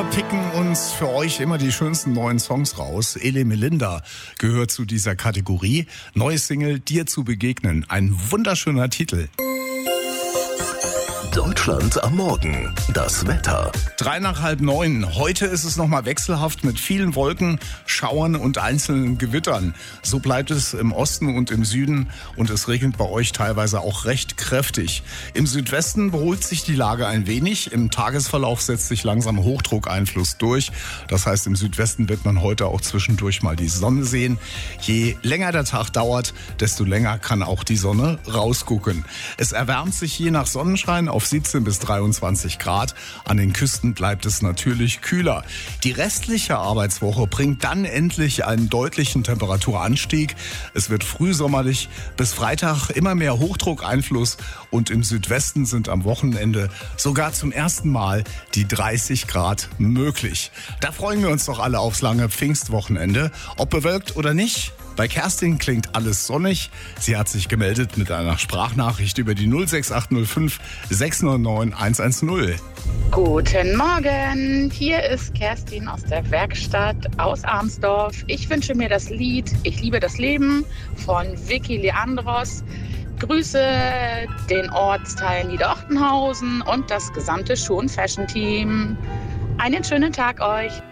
picken uns für euch immer die schönsten neuen Songs raus. Ele Melinda gehört zu dieser Kategorie. Neue Single, Dir zu begegnen. Ein wunderschöner Titel. Deutschland am Morgen. Das Wetter. 8:03. Heute ist es nochmal wechselhaft mit vielen Wolken, Schauern und einzelnen Gewittern. So bleibt es im Osten und im Süden und es regnet bei euch teilweise auch recht kräftig. Im Südwesten beruhigt sich die Lage ein wenig. Im Tagesverlauf setzt sich langsam Hochdruckeinfluss durch. Das heißt, im Südwesten wird man heute auch zwischendurch mal die Sonne sehen. Je länger der Tag dauert, desto länger kann auch die Sonne rausgucken. Es erwärmt sich je nach Sonnenschein auf 17 bis 23 Grad. An den Küsten bleibt es natürlich kühler. Die restliche Arbeitswoche bringt dann endlich einen deutlichen Temperaturanstieg. Es wird frühsommerlich, bis Freitag immer mehr Hochdruckeinfluss und im Südwesten sind am Wochenende sogar zum ersten Mal die 30 Grad möglich. Da freuen wir uns doch alle aufs lange Pfingstwochenende. Ob bewölkt oder nicht, bei Kerstin klingt alles sonnig. Sie hat sich gemeldet mit einer Sprachnachricht über die 06805 699 110. Guten Morgen, hier ist Kerstin aus der Werkstatt aus Arnsdorf. Ich wünsche mir das Lied Ich liebe das Leben von Vicky Leandros. Grüße den Ortsteil Niederochtenhausen und das gesamte Schuh- und Fashion-Team. Einen schönen Tag euch.